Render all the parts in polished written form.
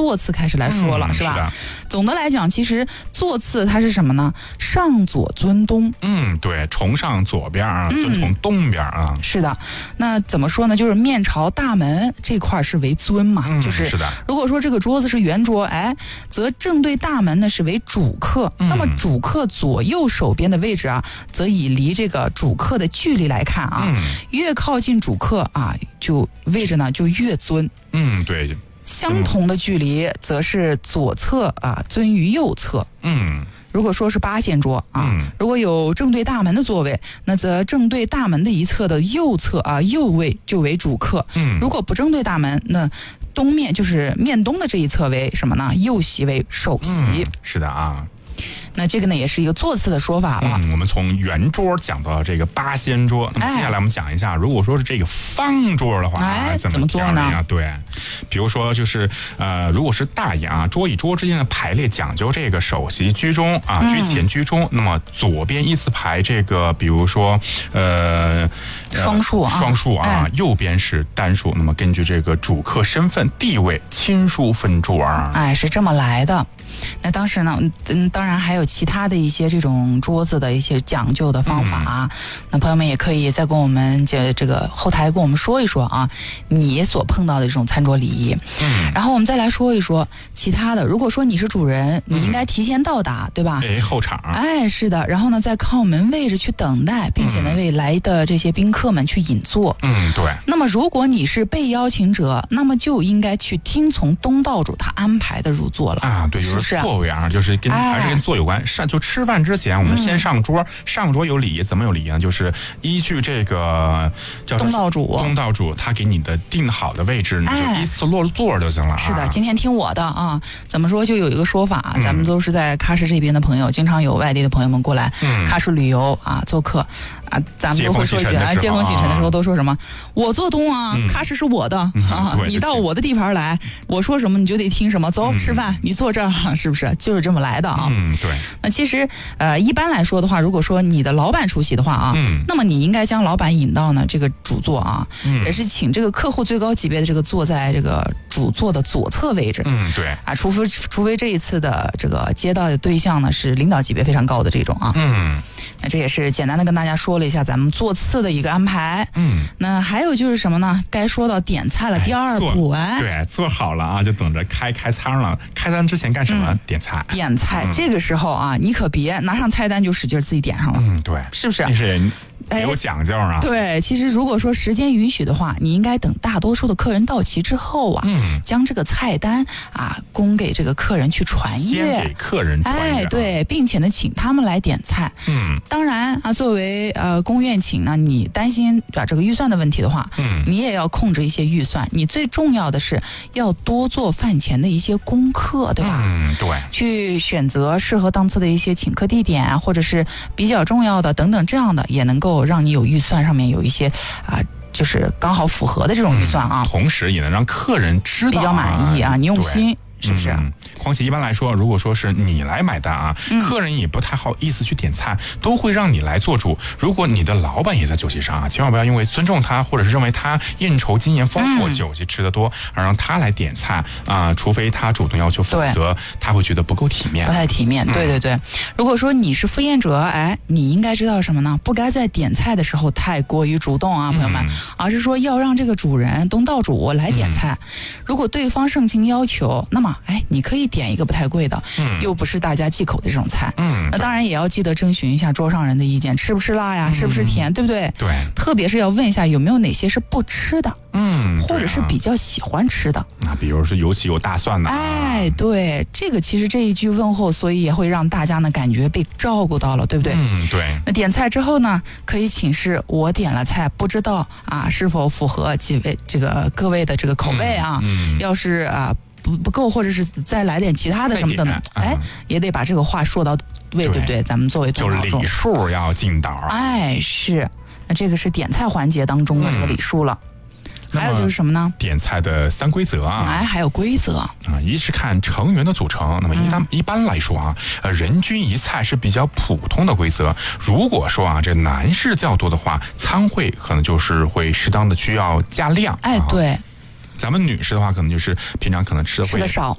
座次开始来说了，是吧？总的来讲，其实座次它是什么呢？上左尊东。 对，崇上左边啊，尊崇东边啊。 是的，那怎么说呢？就是面朝大门这块是为尊嘛，就是是的。 如果说这个桌子是圆桌，则正对大门呢是为主客。那么主客左右手边的位置啊，则以离这个主客的距离来看啊，越靠近主客啊，就位置呢就越尊。 对。 相同的距离，则是左侧啊尊于右侧。如果说是八仙桌啊，如果有正对大门的座位，那则正对大门的一侧的右侧啊右位就为主客。如果不正对大门，那东面就是面东的这一侧为什么呢？右席为首席。 是的啊。 那这个呢也是一个座次的说法了。 我们从圆桌讲到这个八仙桌，那么接下来我们讲一下，如果说是这个方桌的话， 怎么做呢？ 对，比如说就是如果是大宴啊，桌与桌之间的排列讲究这个首席居中啊，居前居中。那么左边依次排这个，比如说双数啊，右边是单数。那么根据这个主客身份地位，亲疏分桌啊。 是这么来的。那当时呢，当然还有其他的一些这种桌子的一些讲究的方法啊。那朋友们也可以再跟我们这个后台跟我们说一说啊，你所碰到的这种餐桌礼仪。然后我们再来说一说其他的。如果说你是主人，你应该提前到达，对吧？ 后场。 是的。然后呢，在靠门位置去等待，并且呢为来的这些宾客们去引座。 对。 那么如果你是被邀请者，那么就应该去听从东道主他安排的入座了啊。对，就是座位啊，就是还是跟座有关。就吃饭之前，我们先上桌，上桌有礼仪，怎么有礼仪呢？就是依据这个叫东道主他给你的定好的位置，你就依次落座就行了。 是的，今天听我的啊。怎么说？就有一个说法，咱们都是在喀什这边的朋友，经常有外地的朋友们过来喀什旅游啊，做客啊，咱们都会说一句接风洗尘的时候都说什么？我做东啊，喀什是我的啊，你到我的地盘来，我说什么你就得听什么。走，吃饭，你坐这儿，是不是？就是这么来的啊。 对。 那其实一般来说的话，如果说你的老板出席的话啊，那么你应该将老板引到呢这个主座啊，也是请这个客户最高级别的这个坐在这个主座的左侧位置。 对啊，除非这一次的这个接待的对象呢是领导级别非常高的这种啊。那这也是简单的跟大家说了一下咱们座次的一个安排。那还有就是什么呢？该说到点菜了，第二步对，做好了啊，就等着开餐了。开餐之前干什么？点菜。 点菜，这个时候啊，你可别拿上菜单就使劲自己点上了。 对， 是不是？ 有讲究啊。 对，其实如果说时间允许的话，你应该等大多数的客人到齐之后啊，将这个菜单啊供给这个客人去传阅， 先给客人传阅。 对，并且呢，请他们来点菜。当然啊，作为公宴请呢，你担心这个预算的问题的话，你也要控制一些预算。你最重要的是要多做饭前的一些功课，对吧？ 对， 去选择适合当次的一些请客地点啊，或者是比较重要的等等，这样的也能够让你有预算上面有一些就是刚好符合的这种预算啊， 同时也能让客人知道比较满意啊，你用心。是不是？ 况且一般来说，如果说是你来买单啊，客人也不太好意思去点菜，都会让你来做主。如果你的老板也在酒席上啊，千万不要因为尊重他，或者是认为他应酬经验丰富，酒席吃得多，而让他来点菜啊，除非他主动要求，否则他会觉得不够体面， 不太体面。对对对，如果说你是赴宴者，你应该知道什么呢？不该在点菜的时候太过于主动啊，朋友们，而是说要让这个主人东道主来点菜。如果对方盛情要求，那么你可以点一个不太贵的，又不是大家忌口的这种菜。那当然也要记得征询一下桌上人的意见，吃不吃辣呀，吃不吃甜，对不对？ 对。 特别是要问一下有没有哪些是不吃的，或者是比较喜欢吃的。 那比如说尤其有大蒜的。 对，这个其实这一句问候，所以也会让大家呢感觉被照顾到了，对不对？ 对。 那点菜之后呢，可以请示我点了菜，不知道是否符合各位的这个口味啊？要是不够，或者是再来点其他的什么的呢？也得把这个话说到位，对不对？咱们作为东道主， 就是礼数要尽到。 是。那这个是点菜环节当中的这个礼数了。还有就是什么呢？ 点菜的3规则啊。 还有规则一是看成员的组成。那么一般来说啊，人均一菜是比较普通的规则。如果说这男士较多的话，餐会可能就是会适当的需要加量。 对。 咱们女士的话，可能就是平常可能吃的少嘛，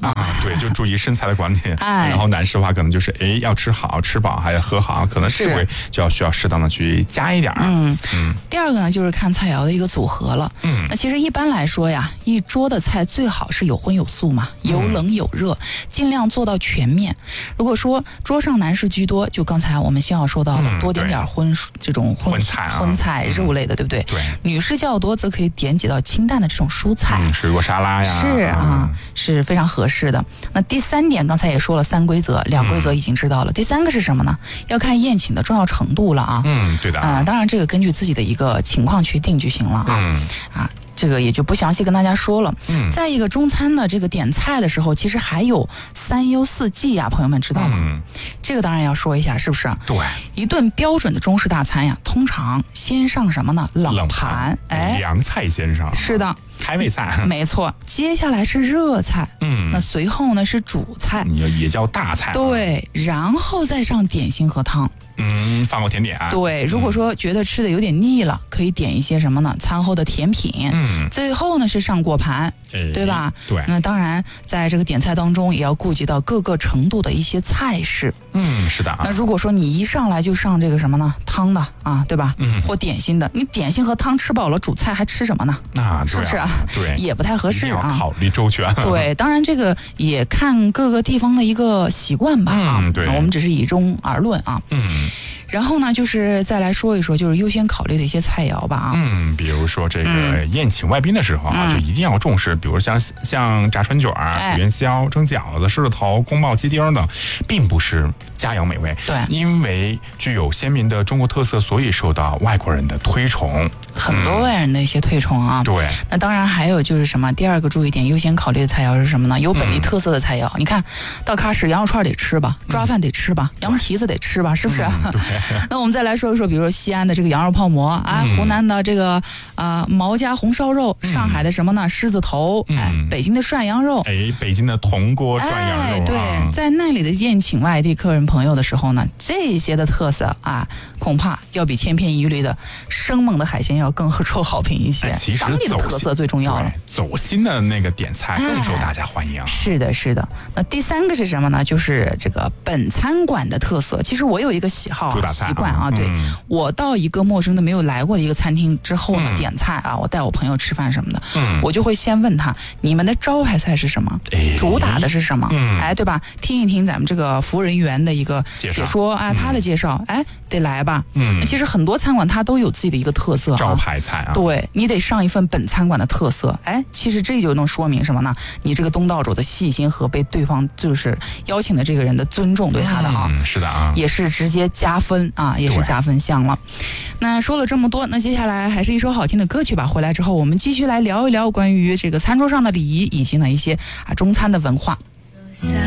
对，就注意身材的管理。然后男士的话，可能就是要吃好、吃饱，还要喝好，可能是会就需要适当的去加一点。 第二个呢，就是看菜肴的一个组合了。那其实一般来说呀，一桌的菜最好是有荤有素嘛，有冷有热，尽量做到全面。如果说桌上男士居多，就刚才我们先要说到的，多点点这种荤菜肉类的，对不对？ 对。 女士较多，则可以点几道清淡的这种蔬菜， 水果沙拉呀， 是非常合适的。那第三点，刚才也说了3规则，2规则已经知道了。第3个是什么呢？要看宴请的重要程度了啊。 对的。 当然这个根据自己的一个情况去定就行了啊。这个也就不详细跟大家说了。再一个，中餐的这个点菜的时候，其实还有3优4忌呀，朋友们知道吗？这个当然要说一下，是不是？ 对， 一顿标准的中式大餐呀，通常先上什么呢？冷盘， 凉菜先上。 是的， 开胃菜。 没错，接下来是热菜，那随后呢是主菜， 也叫大菜。 对，然后再上点心和汤。 饭后甜点。 对，如果说觉得吃的有点腻了，可以点一些什么呢？餐后的甜品。最后呢是上果盘，对吧？ 对。 那当然，在这个点菜当中，也要顾及到各个程度的一些菜式。 是的。 那如果说你一上来就上这个什么呢？汤的啊，对吧？或点心的，你点心和汤吃饱了，主菜还吃什么呢？是不是啊？ 对， 也不太合适啊。 要考虑周全。 对，当然这个也看各个地方的一个习惯吧。 对， 我们只是以中而论啊。然后呢，就是再来说一说，就是优先考虑的一些菜肴吧比如说这个宴请外宾的时候就一定要重视，比如像炸春卷、元宵、蒸饺子、狮子头、宫爆鸡丁等，并不是佳肴美味。 对， 因为具有鲜明的中国特色，所以受到外国人的推崇， 很多外人的一些推崇啊。 对， 那当然还有就是什么，第二个注意点，优先考虑的菜肴是什么呢？有本地特色的菜肴。你看到喀什羊肉串得吃吧，抓饭得吃吧，羊蹄子得吃吧，是不是？ 对。 那我们再来说一说，比如说西安的这个羊肉泡馍湖南的这个毛家红烧肉，上海的什么呢？狮子头，北京的涮羊肉， 北京的铜锅涮羊肉。 对，在那里的宴请外地客人朋友的时候呢，这些的特色恐怕要比千篇一律的生猛的海鲜要更受好评一些。 其实当地的特色最重要了， 走心的那个点菜更受大家欢迎。 是的，是的。那第3个是什么呢？就是这个本餐馆的特色。其实我有一个喜好习惯对，我到一个陌生的没有来过的一个餐厅之后呢，点菜我带我朋友吃饭什么的，我就会先问他，你们的招牌菜是什么？主打的是什么？对吧？听一听咱们这个服务人员的一个解说他的介绍，得来吧。其实很多餐馆它都有自己的一个特色招牌菜对，你得上一份本餐馆的特色。其实这就能说明什么呢？你这个东道主的细心和被对方就是邀请的这个人的尊重对他的是的也是直接加分也是加分项了。那说了这么多，那接下来还是一首好听的歌曲吧。回来之后，我们继续来聊一聊关于这个餐桌上的礼仪，以及呢一些中餐的文化。